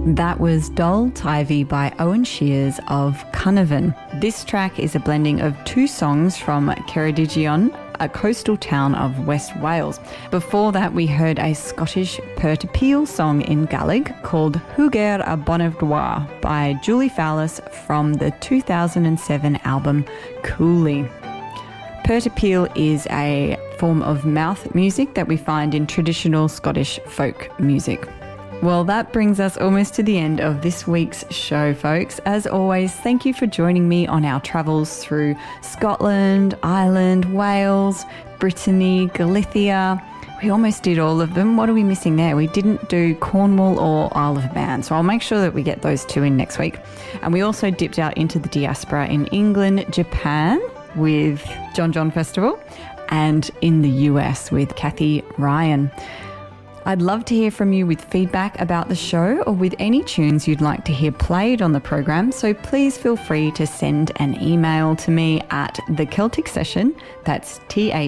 That was Dol Tivy by Owen Shears of Carnarvon. This track is a blending of two songs from Ceredigion, a coastal town of West Wales. Before that, we heard a Scottish Pert y Peel song in Gaelic called Hwger a Bonavdwa by Julie Fowlis from the 2007 album Cooley. Pert y Peel is a form of mouth music that we find in traditional Scottish folk music. Well, that brings us almost to the end of this week's show, folks. As always, thank you for joining me on our travels through Scotland, Ireland, Wales, Brittany, Galicia. We almost did all of them. What are we missing there? We didn't do Cornwall or Isle of Man, so I'll make sure that we get those two in next week. And we also dipped out into the diaspora in England, Japan with John Festival, and in the US with Kathy Ryan. I'd love to hear from you with feedback about the show or with any tunes you'd like to hear played on the program, so please feel free to send an email to me at The Celtic Session, that's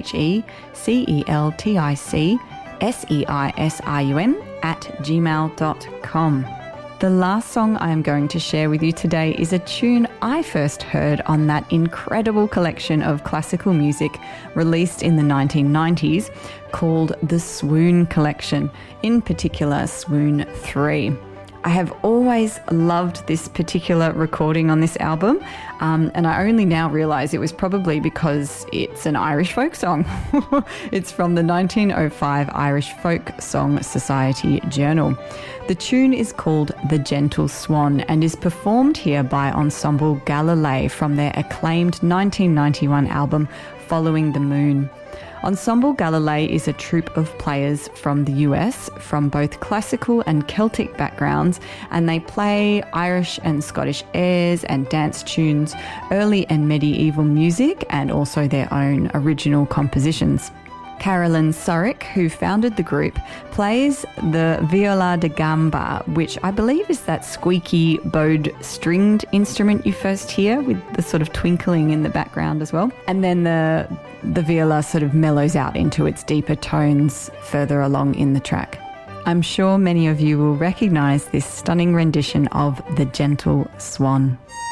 TheCelticSeission @gmail.com. The last song I am going to share with you today is a tune I first heard on that incredible collection of classical music released in the 1990s called the Swoon Collection, in particular Swoon 3. I have always loved this particular recording on this album, and I only now realise it was probably because it's an Irish folk song. It's from the 1905 Irish Folk Song Society Journal. The tune is called The Gentle Swan and is performed here by Ensemble Galilei from their acclaimed 1991 album Following the Moon. Ensemble Galilei is a troupe of players from the US from both classical and Celtic backgrounds, and they play Irish and Scottish airs and dance tunes, early and medieval music, and also their own original compositions. Carolyn Surrick, who founded the group, plays the viola da gamba, which I believe is that squeaky bowed stringed instrument you first hear with the sort of twinkling in the background as well. And then the viola sort of mellows out into its deeper tones further along in the track. I'm sure many of you will recognise this stunning rendition of The Gentle Swan.